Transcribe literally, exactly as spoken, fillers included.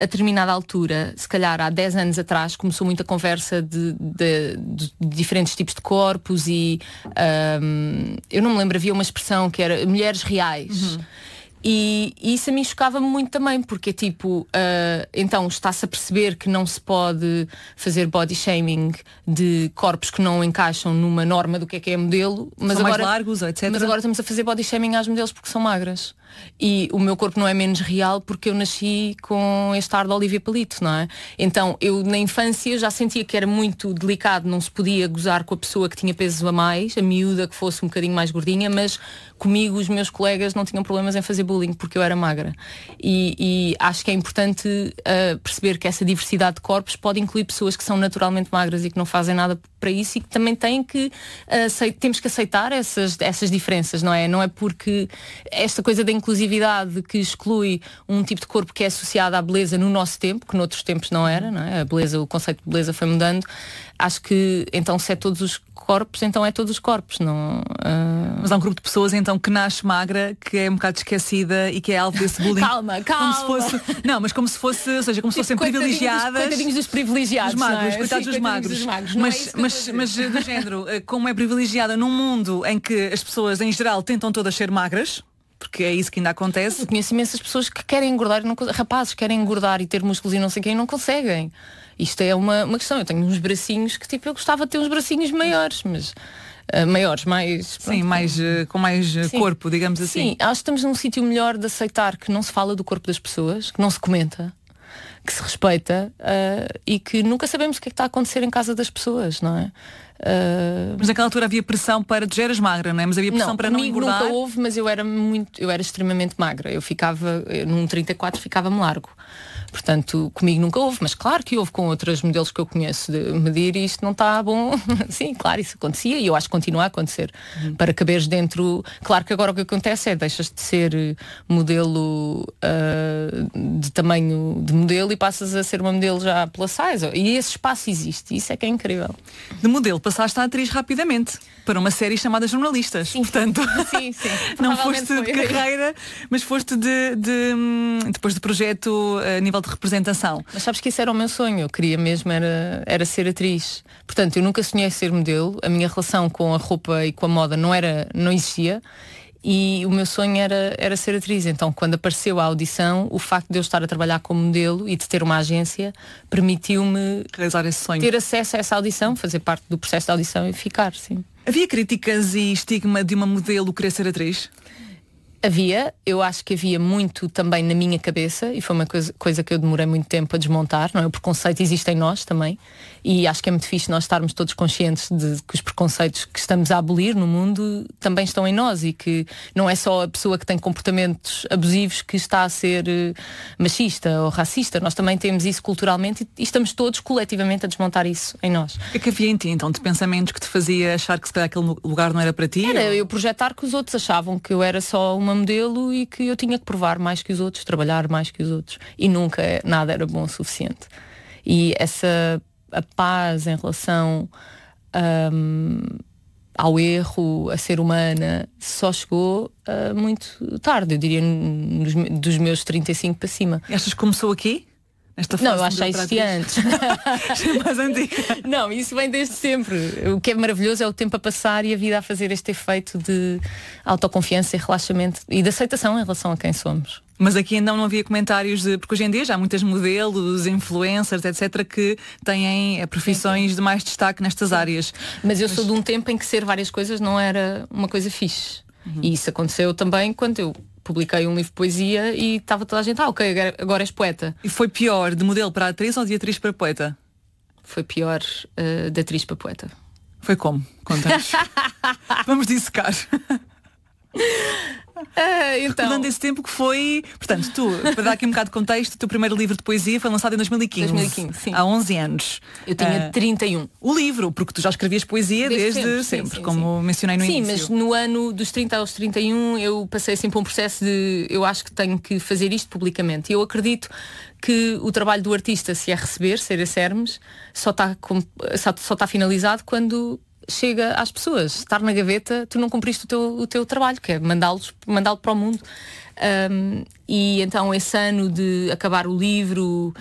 a determinada altura, se calhar há dez anos atrás, começou muita conversa de, de, de, de diferentes tipos de corpos e um, eu não me lembro, havia uma expressão que era mulheres reais. Uhum. E, e isso a mim chocava-me muito também, porque tipo, uh, então está-se a perceber que não se pode fazer body shaming de corpos que não encaixam numa norma do que é que é modelo, mas são agora, mais largos, etcétera. Mas agora estamos a fazer body shaming às modelos porque são magras. E o meu corpo não é menos real porque eu nasci com este ar de Olivia Palito, não é? Então eu na infância já sentia que era muito delicado, não se podia gozar com a pessoa que tinha peso a mais, a miúda que fosse um bocadinho mais gordinha, mas comigo os meus colegas não tinham problemas em fazer bullying porque eu era magra. E, e acho que é importante uh, perceber que essa diversidade de corpos pode incluir pessoas que são naturalmente magras e que não fazem nada para isso e que também têm que uh, temos que aceitar essas, essas diferenças, não é? Não é porque esta coisa da inclusividade que exclui um tipo de corpo que é associado à beleza no nosso tempo, que noutros tempos não era, não é? A beleza, o conceito de beleza foi mudando. Acho que então se é todos os corpos, então é todos os corpos, não... Uh... Mas há um grupo de pessoas então que nasce magra, que é um bocado esquecida e que é alvo desse bullying. Calma, calma. Como se fosse, não, mas como se fosse, ou seja, como se fossem privilegiadas. Coitadinhos dos privilegiados, dos magros, não é? coitados Sim, dos magros. Dos magros. Mas, é mas, mas do género, como é privilegiada num mundo em que as pessoas em geral tentam todas ser magras, porque é isso que ainda acontece. Eu conheço imensas pessoas que querem engordar, e não, rapazes querem engordar e ter músculos e não sei quem, e não conseguem. Isto é uma, uma questão. Eu tenho uns bracinhos que tipo eu gostava de ter uns bracinhos maiores, mas uh, maiores, mais pronto, sim, mais uh, com mais uh, corpo, digamos assim. Sim, acho que estamos num sítio melhor de aceitar que não se fala do corpo das pessoas, que não se comenta, que se respeita uh, e que nunca sabemos o que é que está a acontecer em casa das pessoas, não é? Uh... Mas naquela altura havia pressão para tu eras magra, não é? Mas havia pressão não, para não engordar. Nunca houve, mas eu era muito, eu era extremamente magra. Eu ficava, eu, num trinta e quatro ficava-me largo. Portanto, comigo nunca houve, mas claro que houve com outros modelos que eu conheço de medir e isto não está bom. Sim, claro, isso acontecia e eu acho que continua a acontecer. Uhum. Para caberes dentro... Claro que agora o que acontece é deixas de ser modelo uh, de tamanho de modelo e passas a ser uma modelo já plus size. E esse espaço existe, isso é que é incrível. De modelo passaste a atriz rapidamente para uma série chamada Jornalistas. Sim. Portanto, sim, sim. não foste foi. de carreira, mas foste de, de depois do projeto a nível de representação. Mas sabes que isso era o meu sonho, eu queria mesmo era, era ser atriz. Portanto, eu nunca sonhei ser modelo, a minha relação com a roupa e com a moda não, era, não existia e o meu sonho era, era ser atriz. Então, quando apareceu a audição, o facto de eu estar a trabalhar como modelo e de ter uma agência permitiu-me realizar esse sonho, ter acesso a essa audição, fazer parte do processo de audição e ficar, sim. Havia críticas e estigma de uma modelo querer ser atriz? Havia, eu acho que havia muito também na minha cabeça e foi uma coisa, coisa que eu demorei muito tempo a desmontar, não é? O preconceito existe em nós também e acho que é muito fixe nós estarmos todos conscientes de que os preconceitos que estamos a abolir no mundo também estão em nós e que não é só a pessoa que tem comportamentos abusivos que está a ser machista ou racista, nós também temos isso culturalmente e estamos todos coletivamente a desmontar isso em nós. O que é que havia em ti então de pensamentos que te fazia achar que se calhar aquele lugar não era para ti? Era ou... eu projetar que os outros achavam que eu era só uma modelo e que eu tinha que provar mais que os outros, trabalhar mais que os outros e nunca nada era bom o suficiente. E essa a paz em relação um, ao erro, a ser humana, só chegou uh, muito tarde, eu diria nos, dos meus trinta e cinco para cima. E achas que começou aqui? Esta fase não, eu acho que já existia antes. Mais antiga. Não, isso vem desde sempre. O que é maravilhoso é o tempo a passar e a vida a fazer este efeito de autoconfiança e relaxamento e de aceitação em relação a quem somos. Mas aqui ainda não havia comentários de... Porque hoje em dia já há muitas modelos, influencers, etcétera que têm profissões sim, sim. de mais destaque nestas sim. áreas. Mas eu Mas... sou de um tempo em que ser várias coisas não era uma coisa fixe. Uhum. E isso aconteceu também quando eu publiquei um livro de poesia e estava toda a gente, ah, ok, agora és poeta. E foi pior de modelo para atriz ou de atriz para poeta? Foi pior uh, de atriz para poeta. Foi como? Conta-nos. Vamos dissecar. Uh, então... Recordando esse tempo que foi... Portanto, tu, para dar aqui um bocado de contexto, o teu primeiro livro de poesia foi lançado em dois mil e quinze. dois mil e quinze, sim. Há onze anos. Eu tinha uh, trinta e um. O livro, porque tu já escrevias poesia desde, desde sempre, sempre sim, sim, como sim. mencionei no sim, início. Sim, mas no ano dos trinta aos trinta e um eu passei sempre um processo de... Eu acho que tenho que fazer isto publicamente. E eu acredito que o trabalho do artista, se é receber, ser esse Hermes, só está, só está finalizado quando... chega às pessoas. Estar na gaveta, tu não cumpriste o teu, o teu trabalho, que é mandá-los, mandá-lo para o mundo. Um, e então esse ano de acabar o livro,